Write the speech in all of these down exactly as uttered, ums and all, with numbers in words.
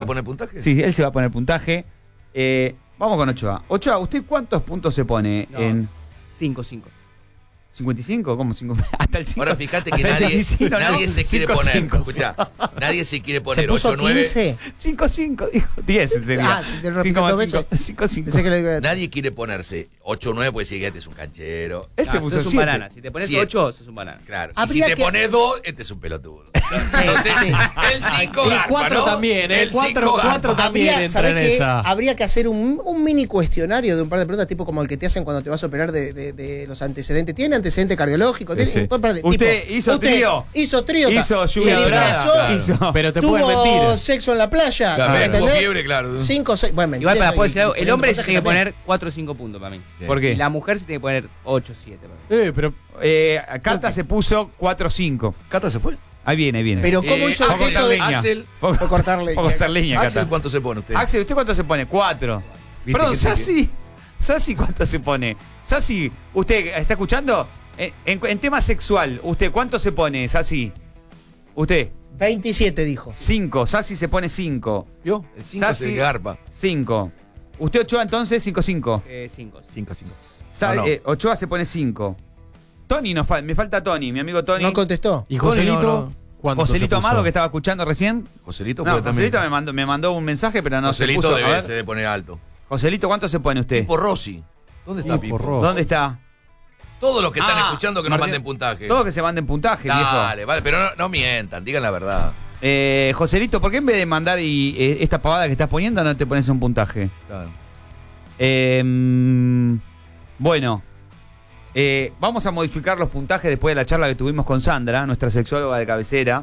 poner puntaje? Sí, él se va a poner puntaje. Eh, vamos con Ochoa. Ochoa, ¿usted cuántos puntos se pone No, en cinco cinco. cincuenta y cinco? ¿Cómo? cinco? Hasta el cinco. Ahora fíjate que hasta el nadie, diecisiete, nadie ¿no? se quiere cinco, poner. cinco. Escuchá, nadie se quiere ¿Se poner puso ocho nueve. quince? cinco cinco, dijo. diez sería. Ah, de repente dos veces. cinco cinco. Pensé que lo iba a... Nadie quiere ponerse ocho nueve, pues decir que este es un canchero. Él se Ah, puso sos un siete. banana. Si te pones Siete. ocho, sos un banana. Claro. Y Habría si te que- pones dos, este es un pelotudo. Entonces, sí. el cinco El garpa, cuatro ¿no? también, ¿eh? El Cuatro, cinco garpa. cuatro también Habría, entra ¿sabés en qué? esa. Habría que hacer un, un mini cuestionario de un par de preguntas, tipo como el que te hacen cuando te vas a operar de, de- de los antecedentes. ¿Tiene antecedente cardiológico? ¿Tiene sí. un par de- Usted tipo, hizo trío. Hizo trío. Hizo se lluvia dorada. disfrazó, Claro. Hizo. Pero te tuvo pueden mentir. sexo en la playa. Claro, ¿me tuvo entendés? fiebre, claro. Cinco, seis. Bueno, Igual para mentira, poder y- decir algo, y el hombre se pasaje tiene que también. poner cuatro o cinco puntos para mí. Sí. ¿Por qué? Y la mujer se tiene que poner ocho o siete para mí. Eh, pero Eh, Cata se puso cuatro cinco. ¿Cata se fue? Ahí viene, ahí viene. Pero ¿cómo Eh, hizo el Axel, gesto de leña. Axel, Fue Fue cortarle? fue cortar leña, Axel, Cata. ¿cuánto se pone usted? Axel, ¿usted cuánto se pone? Cuatro. ¿Viste Perdón, que sí que- Sassi. Sassi, ¿cuánto se pone? Sassi, ¿usted está escuchando? En, en- en tema sexual, ¿usted cuánto se pone, Sassi? ¿Usted? veintisiete dijo. Cinco. Sassi se pone cinco. ¿Vio? El cinco Sassi- se garpa. Cinco. ¿Usted, Ochoa, entonces? Cinco, cinco. Eh, cinco. cinco cinco. Sa- No, no. eh, Ochoa se pone cinco. Tony, nos fal- me falta Tony, mi amigo Tony. No contestó. ¿y Joselito? No, no. ¿Cuánto se Joselito puso? Amado, que estaba escuchando recién. Joselito No, puede también. Joselito me mandó, me mandó un mensaje, pero no Joselito se puso. A debe ver. se de poner alto. Joselito, ¿cuánto se pone usted? Pipo Rossi. ¿Dónde está Pipo Pipo? Rossi. ¿Dónde está? Todos los que están Ah, escuchando que nos Martín- manden puntaje. Todos que se manden puntaje, Dale, viejo. vale, pero no, no mientan, digan la verdad. Eh, Joselito, ¿por qué en vez de mandar y, eh, esta pavada que estás poniendo no te pones un puntaje? Claro. Eh, mm, bueno, eh, vamos a modificar los puntajes después de la charla que tuvimos con Sandra, nuestra sexóloga de cabecera.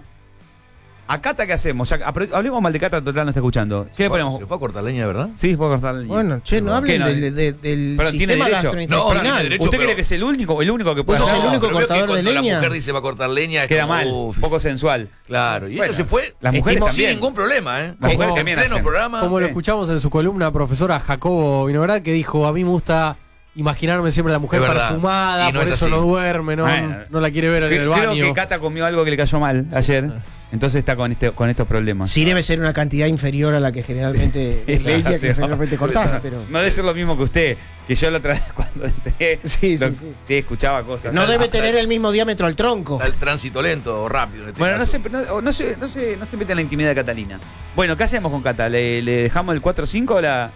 ¿A Cata qué hacemos? Ya, apro- hablemos mal de Cata, total no está escuchando. ¿Qué le ponemos? ¿Se fue a cortar leña, de verdad? Sí, fue a cortar el- Bueno, che, no ¿Qué hablen no? del, del, del Pero tiene sistema derecho. No, tiene gastrointestinal. derecho. ¿Usted pero- cree que es el único, el único que puede Vos sos hacer? el único pero veo que cortador de cuando leña. la mujer dice va a cortar leña es Queda como, mal, uf, poco sensual. Claro, y Bueno, ella se fue las mujeres sin también. ningún problema, ¿eh? Las mujeres En también pleno hacen. programa. Como lo Sí. escuchamos en su columna, profesora Jacobo Vinograd, que dijo, a mí me gusta imaginarme siempre a la mujer Es verdad. perfumada, Y no por es eso así. no duerme, no, Bueno. no la quiere ver en el Creo baño. que Cata comió algo que le cayó mal ayer, entonces está con este, con estos problemas. Sí debe ser una cantidad inferior a la que generalmente Sí, leña claro, que sí. generalmente cortás, pero No debe ser lo mismo que usted, que yo la otra vez cuando entré, Sí, sí, lo- sí. escuchaba cosas. no debe tener el mismo diámetro al tronco. Está el tránsito lento o rápido en este Bueno, no caso. se, no, no, se, no, se, no se mete en la intimidad de Catalina. Bueno, ¿qué hacemos con Cata? ¿Le, le dejamos el cuatro cinco o la...?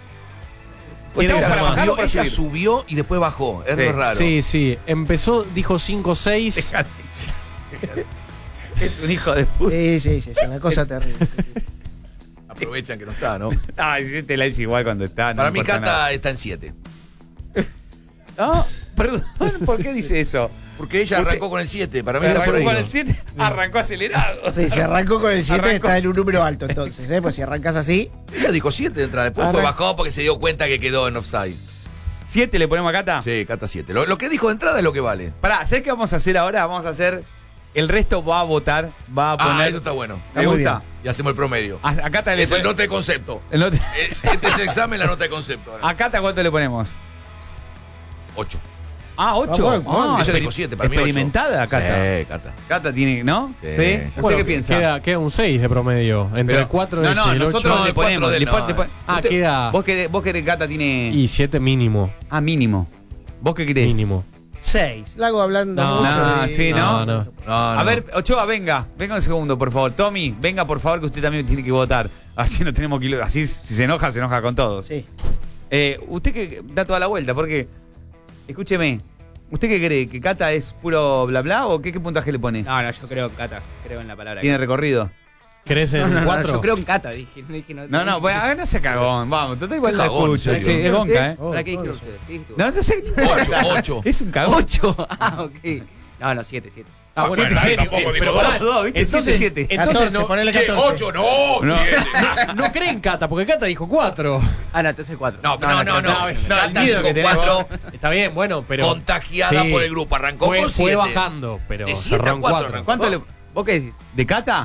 ¿O Tiene estamos que para ser más. bajar o Subió, para ella subir? subió y después bajó. Es Sí. re raro. Sí, sí. Empezó, dijo cinco seis. Dejate. Es un hijo de puta. Sí, sí, sí, es una cosa terrible. Aprovechan que no está, ¿no? Ay, sí, te la hice igual cuando está. no Para me mí importa Cata nada. está en siete. ¿No? Perdón, ¿por qué dice eso? Porque ella Usted- arrancó con el siete. Para mí está Arrancó por ahí. con el siete, arrancó acelerado. Sí, si arrancó con el siete Arrancó. está en un número alto entonces, ¿eh? Pues si arrancas así, Ella dijo siete de entrada. Después fue Arran- bajado porque se dio cuenta que quedó en offside. ¿siete le ponemos a Cata? Sí, Cata siete. Lo, lo que dijo de entrada es lo que vale. Pará, ¿sabes qué vamos a hacer ahora? Vamos a hacer. El resto va a votar, va a Ah, poner. eso está bueno. ¿Me muy gusta? Y hacemos el promedio. A, a Cata le Es el pone- nota de concepto. el nota- Eh, Este es el examen, la nota de concepto. ahora. ¿A Cata cuánto le ponemos? Ocho. Ah, ocho. Ah, bueno, bueno. Eso experi- dijo siete, para mí ocho. experimentada, Cata. Sí, Cata. Cata tiene, ¿no? Sí, ¿Sí? ya ¿Usted Bueno, qué piensa? Queda, queda un seis de promedio. Entre Pero- el cuatro no, de no, ese y el nosotros ocho. no le el cuatro ponemos. de- le pon- no, le pon- Ah, usted- queda- Vos querés, vos querés, Cata tiene. Y siete mínimo. Ah, mínimo. ¿Vos qué querés? Mínimo. seis. Lago hablando No, mucho. no, de- sí, No, no. No, no. A ver, Ochoa, venga. Venga un segundo, por favor. Tommy, venga, por favor, que usted también tiene que votar. Así no tenemos que. Así, si se enoja, se enoja con todos. Sí. Eh, usted que da toda la vuelta, porque. Escúcheme. ¿Usted qué cree? ¿Que Cata es puro bla bla o qué, qué puntaje le pone? No, no, yo creo en Cata. Creo en la palabra. ¿Tiene Cata. recorrido? ¿Querés No, en no, no, cuatro? yo creo en Cata, dije. No, dije, no, No, no, bueno, a ver, no se cagón. Vamos, total igual Qué la cagón, escucho. en Sí, serio. es gonca, ¿eh? ¿Para qué Oh, dijeron oh, ustedes? ¿Qué dijiste vos? No, no sé. Ocho, ocho. Es un cagón. ¿Ocho? Ah, ok. No, no, siete, siete. Ah, bueno, Siete, está bien, tampoco eh, digo pero dos, pará, dos, ¿viste? entonces, Siete, siete. entonces catorce, no, ponele Che, catorce. ocho, no. No. siete. no creen Cata, porque Cata dijo cuatro. Ah, no, entonces cuatro. No, no, no, no. no, No, es- Cata el miedo dijo que tenés cuatro, Está bien, bueno, pero. contagiada Sí. por el grupo. Arrancó Fue, con fue siete. bajando, pero De cerró siete a en cuatro cuatro. arrancó. ¿Cuánto le, ¿Vos qué decís? ¿De Cata? Sí.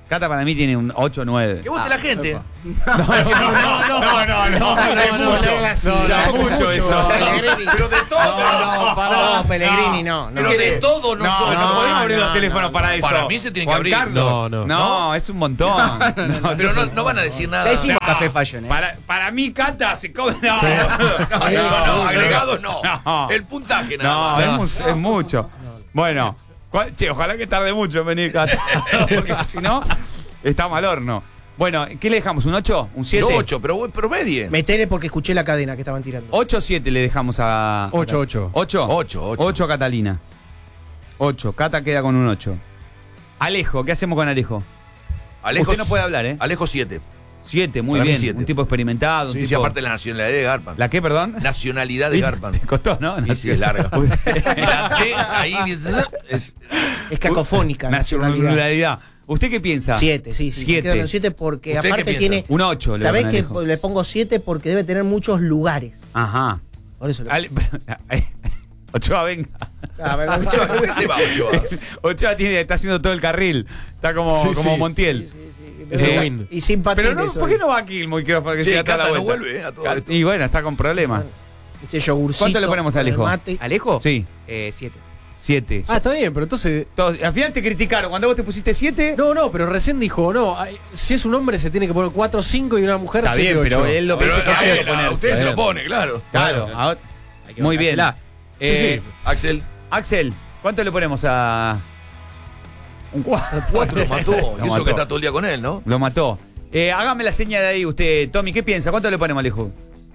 Cata para mí tiene un ocho o nueve. Que vote la gente. opa. No, no, no, no. No, es mucho. ya es mucho eso. Pero de todos. No, pará. No, Pellegrini, no. no. Pero de todos No, nosotros. no podemos abrir no, los teléfonos no, para eso. Para mí se tiene que Juan abrir. Carlos. No, no. No, es un montón. No, Pero eso no, es- no van a decir nada. Ya hicimos No. Café Fashion, ¿eh? Para, para mí, Cata se come. No, Sí. No, no, no, agregados no. No. El puntaje no, nada es, más. mu- es mucho. Bueno, ¿cuál- che, ojalá que tarde mucho en venir, Cata. Porque si no, está mal horno. Bueno, ¿qué le dejamos? ¿Un ocho? ¿Un siete? Yo ocho, pero voy promedie. Metele porque escuché la cadena que estaban tirando. ocho o siete le dejamos a. ocho, ocho. ¿ocho? Ocho, ocho. ocho a Catalina. ocho. Cata queda con un ocho. Alejo, ¿qué hacemos con Alejo? Alejo, Usted no puede hablar, ¿eh? Alejo siete. siete, muy Para mí bien. siete. Un tipo experimentado. Un Sí, tipo... sí, aparte la nacionalidad de Garpan. ¿La qué, perdón? Nacionalidad de Garpan. Te costó, ¿no? Y sí, es larga. Y la T ahí es. Es cacofónica. Nacionalidad. Nacionalidad. ¿Usted qué piensa? Siete, sí, sí. Siete. Me quedo con siete porque ¿Usted qué aparte piensa? tiene. Un ocho. le ¿Sabés doy a que Alejo. le pongo siete porque debe tener muchos lugares? Ajá. Por eso lo Ale- Ochoa, venga. A ver, Ochoa, ¿por qué se va Ochoa? Ochoa tiene, está haciendo todo el carril. Está como, Sí, como sí. Montiel. Ese Eh, win. Y sin patines. Pero no, ¿por qué no va a Quilmo y que para que Sí, siga toda la Cata no vuelta? vuelve, eh, a todo Cat- esto. Y bueno, está con problemas. Ese yogurcito. ¿Cuánto le ponemos a con el Alejo? mate. ¿Alejo? Sí, Eh, siete. siete. Ah, está bien, pero entonces. Todos- al final te criticaron. Cuando vos te pusiste siete. No, no, pero recién dijo, no, ay, si es un hombre se tiene que poner cuatro, cinco y una mujer Está siete, bien, pero ocho. él lo que Pero dice a que él, hay que a ponerse. usted se lo Bien. pone, claro. Claro, Claro. ahora- Hay que muy bien. bajársela. Sí, Eh, sí. Axel, Axel, ¿cuánto le ponemos a. Un cuatro? cuatro lo mató. Lo Y eso mató. que está todo el día con él, ¿no? Lo mató. Eh, hágame la seña de ahí usted, Tommy. ¿Qué piensa? ¿Cuánto le ponemos, Alejo?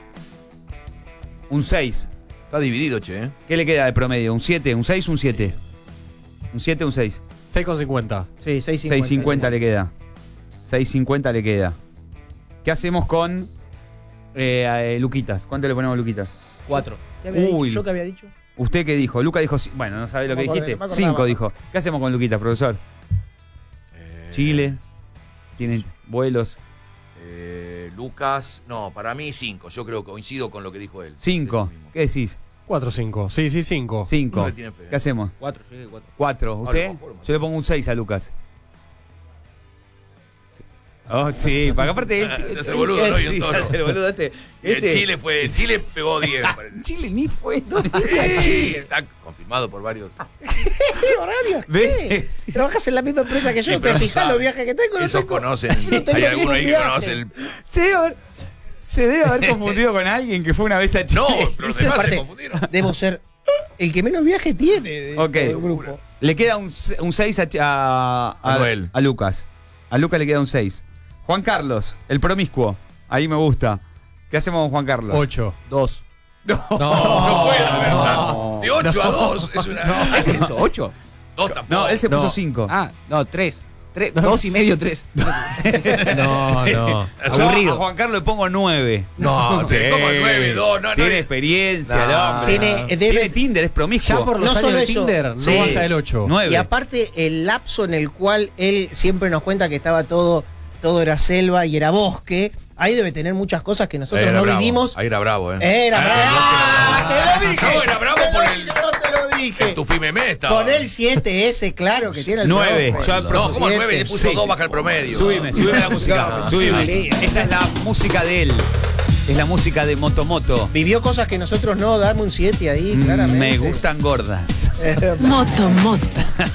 Un seis. Está dividido, che. ¿eh? ¿Qué le queda de promedio? ¿Un siete? ¿Un seis? ¿Un siete? ¿Un siete? ¿Un seis? seis con cincuenta. Sí, seis cincuenta. seis cincuenta le queda. seis cincuenta le queda. ¿Qué hacemos con eh, eh, Luquitas? ¿Cuánto le ponemos a Luquitas? Cuatro. ¿Qué había dicho? Uy. ¿Yo qué había dicho? ¿Usted qué dijo? Luca dijo. ci- Bueno, no sabe lo No que me acordé, dijiste. no me acordaba. Cinco dijo. ¿Qué hacemos con Luquitas, profesor? Eh, Chile. Tienen vuelos. eh, Lucas, no, para mí cinco. Yo creo que coincido con lo que dijo él. Cinco. Eso mismo. ¿Qué decís? cuatro, cinco. Sí, sí, cinco. Cinco. No le tienen fe. ¿Qué hacemos? Cuatro, yo dije cuatro. Cuatro. ¿Usted? lo mejor, lo mejor. Yo le pongo un seis a Lucas. Oh, sí, porque aparte él. Se hace el boludo, ¿no? Y un Sí, toro. se hace el boludo este. Y en este- Chile fue, en Chile pegó diez. me parece. Chile ni fue. No Sí, está confirmado por varios. ¿Qué horario? Ve. ¿Qué? Trabajas en la misma empresa que yo, Sí, te pero no fijas sabe. los viajes que tengo. No Esos tengo- conocen. no tengo Hay alguno ningún ahí que viaje. conoce el. Se debe, haber, se debe haber confundido con alguien que fue una vez a Chile. No, pero los Esa demás se parte- confundieron. Debo ser el que menos viaje tiene de- Ok. del grupo. Le queda un, seis a, a, A Noel. a Lucas. A Lucas le queda un seis. Juan Carlos, el promiscuo. Ahí me gusta. ¿Qué hacemos con Juan Carlos? ocho. Dos. No. No puede, la verdad. No. De ocho a dos. Es una. ¿Ah, se puso ocho? Dos tampoco. No, él se puso No. cinco. Ah, no, tres. Tres, dos y medio, tres. No, no. Yo aburrido. A Juan Carlos le pongo nueve. No, sí, como nueve, dos, no, no. Tiene experiencia, el No. hombre. Tiene- Tiene, debe- Tinder, es promiscuo. Ya por los No años solo de eso. Tinder, no Sí. baja del ocho. Nueve. Y aparte, el lapso en el cual él siempre nos cuenta que estaba todo, todo era selva y era bosque, ahí debe tener muchas cosas que nosotros Ahí era no bravo. vivimos. Ahí era bravo, ¿eh? Era bravo. ¡Ah! ¡Te lo dije! No, era bravo Te lo por dije, el- no te lo dije. En tu Fimemé estaba. Con el siete ese, claro, que tiene el Nueve. profe. Yo al No, profe- como nueve, le Siete. puso Sí. dos baja el promedio. Subime, subime la música. No, subime. sí. Esta es la música de él. Es la música de Motomoto. Vivió cosas que nosotros no, dame un siete ahí, Mm, claramente. Me gustan gordas. Eh, Moto, moto.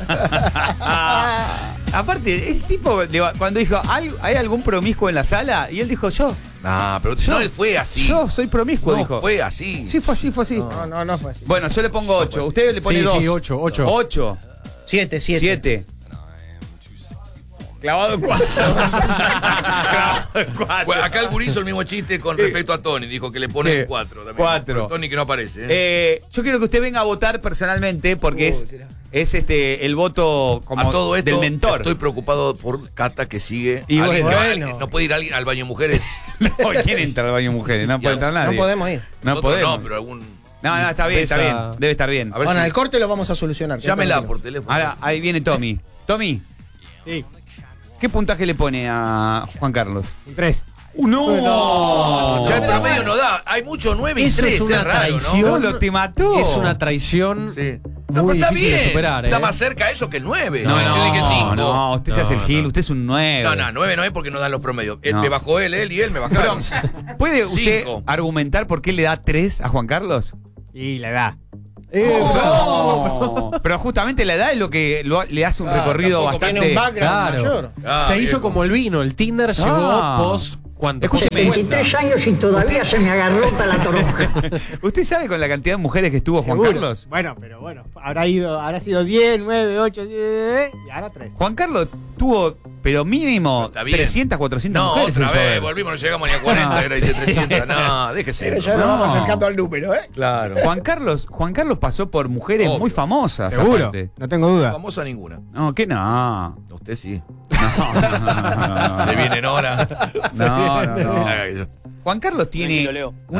Aparte, el tipo, de- cuando dijo, ¿hay, ¿hay algún promiscuo en la sala? Y él dijo, yo. No, pero Yo- no, él fue así. Yo soy promiscuo, no, dijo. fue así. Sí, fue así, fue así. No, no, no fue así. Bueno, yo le pongo ocho. Usted le pone Sí, dos. sí, ocho, ocho. Ocho. Siete, siete. Siete. Clavado en cuatro. Clavado en cuatro. Bueno, acá el gurí hizo el mismo chiste con respecto a Tony. Dijo que le pone ¿Qué? cuatro también. Cuatro. Pero Tony que no aparece. ¿eh? Eh, yo quiero que usted venga a votar personalmente porque es, es este el voto como a todo esto, del mentor. estoy preocupado por Cata que sigue. Y Alguien que va- bueno. no puede ir alguien al baño de mujeres. No, ¿quién entra al baño mujeres? No puede entrar No nadie. podemos ir. No Nosotros podemos. No, pero algún. No, no, está bien, está Pesa- bien. Debe estar bien. A ver Bueno, si- el corte lo vamos a solucionar. Llámela tranquilo. por teléfono. Ahora, ahí viene Tommy. Tommy, Sí. ¿qué puntaje le pone a Juan Carlos? Un tres. ¡No! Ya el promedio no da. Hay mucho nueve y Eso tres. es una raro, traición. ¿no? Polo, te mató. Es una traición Sí. No, muy pero está difícil bien. de superar, Está ¿eh? más cerca a eso que el nueve. No, Yo no, dije cinco. no, usted se hace el No, gil, no. usted es un nueve. No, no, nueve no es porque no dan los promedios. Él No. me bajó él, él y él me bajaron. ¿Puede usted Cinco. argumentar por qué le da tres a Juan Carlos? Y la edad. No. Pero justamente la edad es lo que lo- le hace un Ah, recorrido Tampoco bastante. tiene un background Claro. mayor. Ah, Se hizo viejo. como el vino. El Tinder llegó Ah. post. ¿Cuánto? Escúcheme. Post cincuenta. años y todavía se me agarró para la toronja. ¿Usted sabe con la cantidad de mujeres que estuvo Juan Seguro. Carlos? Bueno, pero bueno, habrá ido, habrá sido diez, nueve, ocho, siete, y ahora tres. Juan Carlos tuvo, pero mínimo, Está bien. trescientas, cuatrocientas No, mujeres. otra en su vez, haber. volvimos, no llegamos ni a cuarenta, ahora dice trescientos. No, déjese. Pero ya nos No. vamos acercando al número, ¿eh? Claro. Juan Carlos, Juan Carlos pasó por mujeres Obvio. muy famosas. Seguro, aparte. no tengo duda. Famosa ninguna. No, que no. Usted sí. No, no, no, no, no, no. Se viene en hora. No, no, no. Haga que yo- Juan Carlos tiene Tranquilo, Leo. una